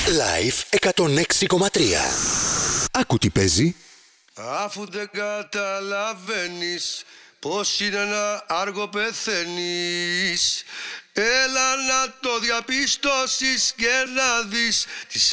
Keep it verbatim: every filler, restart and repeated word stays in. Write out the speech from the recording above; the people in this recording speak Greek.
Live εκατόν έξι κόμμα τρία. Άκου τι παίζει. Αφού δεν καταλαβαίνεις πως είναι να άργο πεθαίνεις, έλα να το διαπιστώσεις και να δεις τις